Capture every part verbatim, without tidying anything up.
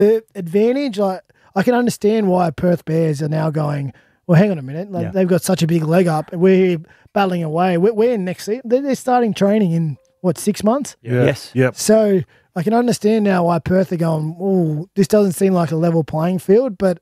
The advantage, like, I can understand why Perth Bears are now going, well, hang on a minute. Like, Yeah. They've got such a big leg up. We're here battling away. We're, we're in next season. They're, they're starting training in, what, six months? Yeah. Yes. Yep. So I can understand now why Perth are going, oh, this doesn't seem like a level playing field. But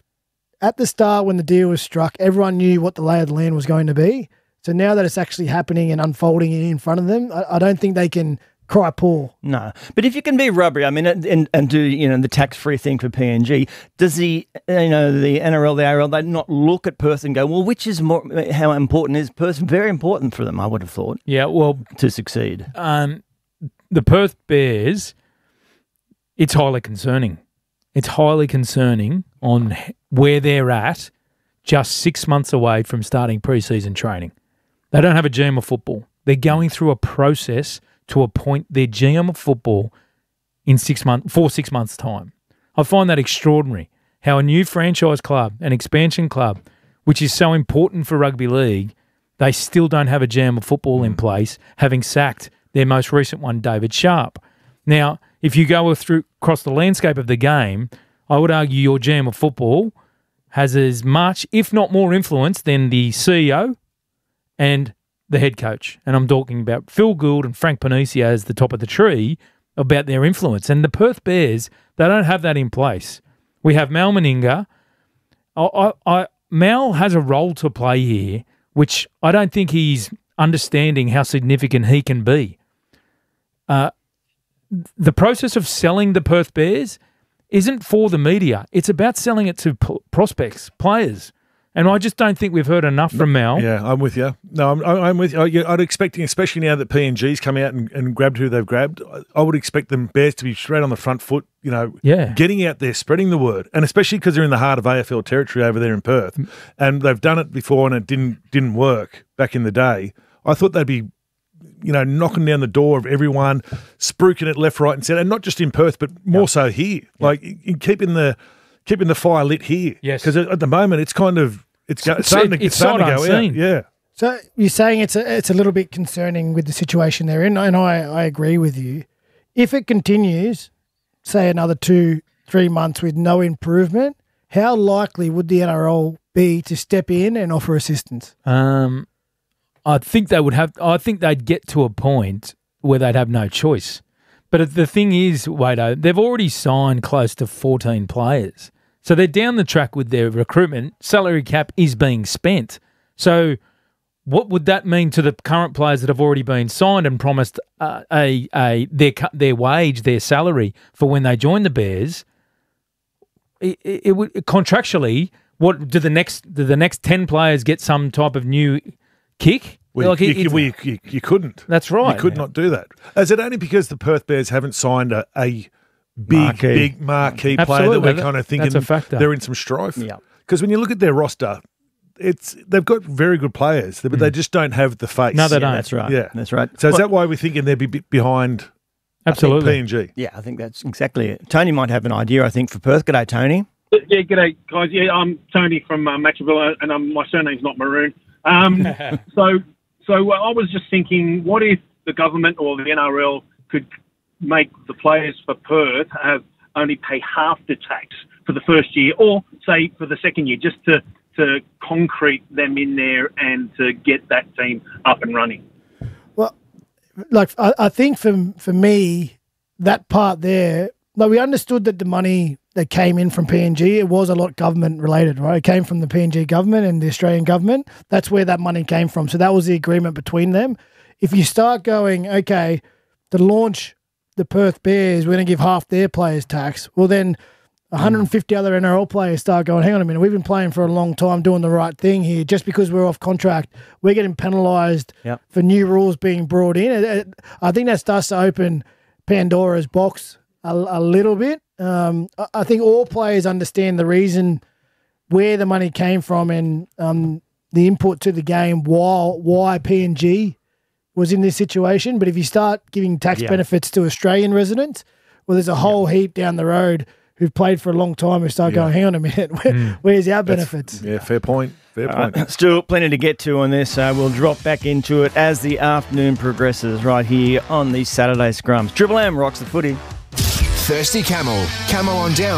at the start when the deal was struck, everyone knew what the lay of the land was going to be. So now that it's actually happening and unfolding in front of them, I, I don't think they can cry poor. No, but if you can be rubbery, I mean, and, and do, you know, the tax-free thing for P N G, does the, you know, the N R L, the A R L, they not look at Perth and go, well, which is more, how important is Perth? Very important for them, I would have thought, Yeah, well, to succeed. um, the Perth Bears, it's highly concerning. It's highly concerning on h- where they're at just six months away from starting pre-season training. They don't have a G M of football. They're going through a process to appoint their G M of football in six months, for six months' time. I find that extraordinary. How a new franchise club, an expansion club, which is so important for rugby league, they still don't have a G M of football in place, having sacked their most recent one, David Sharp. Now, if you go through across the landscape of the game, I would argue your G M of football has as much, if not more, influence than the C E O and the head coach. And I'm talking about Phil Gould and Frank Panicia as the top of the tree about their influence. And the Perth Bears, they don't have that in place. We have Mal Meninga. I, I, I, Mal has a role to play here, which I don't think he's understanding how significant he can be. Uh, the process of selling the Perth Bears isn't for the media. It's about selling it to p- prospects, players. And I just don't think we've heard enough from Mal. Yeah, I'm with you. No, I'm, I'm with you. I- I'd expecting, especially now that P N G's come out and, and grabbed who they've grabbed, I- I would expect them Bears to be straight on the front foot, you know, Yeah. getting out there, spreading the word. And especially because they're in the heart of A F L territory over there in Perth. And they've done it before and it didn't didn't work back in the day. I thought they'd be, you know, knocking down the door of everyone, spruiking it left, right and centre. And not just in Perth, but more so here. Like, in keeping the keeping the fire lit here. Yes. Because at the moment, it's kind of, it's, go, It's- starting to, it's it's starting to sight go unseen. out. Yeah. So you're saying it's a, it's a little bit concerning with the situation they're in, and I, I agree with you. If it continues, say another two, three months with no improvement, how likely would the N R L be to step in and offer assistance? Um, I think they would have. I think they'd get to a point where they'd have no choice. But the thing is, Wado, they've already signed close to fourteen players, so they're down the track with their recruitment. Salary cap is being spent. So, what would that mean to the current players that have already been signed and promised uh, a a their cu- their wage, their salary for when they join the Bears? It, it, it would contractually. What do the next do the next ten players get some type of new kick? Well, Like, you, it- you, it's- well, you, you, you couldn't. That's right. You could not do that. Is it only because the Perth Bears haven't signed a, a big, Marquee. big marquee player that Absolutely. we're kind of thinking That's a factor. they're in some strife? Yeah. Because when you look at their roster, it's they've got very good players, but they just don't have the face. Hmm. No, they Yeah, don't. that's right. Yeah. That's right. So is Well, that why we're thinking they'd be be- behind Absolutely. P N G? yeah, I think that's exactly it. Tony might have an idea, I think, for Perth. G'day, Tony. Yeah, g'day, guys. Yeah, I'm Tony from uh, Matraville, and um, my surname's not Maroon. Um, so, so uh, I was just thinking, what if the government or the N R L could make the players for Perth have only pay half the tax for the first year, or say for the second year, just to to concrete them in there and to get that team up and running. Well, like I, I think for for me, that part there, like we understood that the money that came in from P N G, it was a lot government related, right? It came from the P N G government and the Australian government. That's where that money came from. So that was the agreement between them. If you start going, okay, to launch the Perth Bears, we're going to give half their players tax. Well, then one hundred fifty other N R L players start going, hang on a minute, we've been playing for a long time doing the right thing here. Just because we're off contract, we're getting penalised Yep. for new rules being brought in. It- it- I think that starts to open Pandora's box a, a little bit. Um, I, I think all players understand the reason where the money came from and um, the input to the game, while why P N G was in this situation. But if you start giving tax Yeah. benefits to Australian residents, well, there's a whole heap down the road who've played for a long time who start going, hang on a minute, where, where's our benefits? Yeah, fair point. Fair point. Uh, still plenty to get to on this. Uh, we'll drop back into it as the afternoon progresses right here on the Saturday Scrums. Triple M rocks the footy. Thirsty Camel. Camel on Down.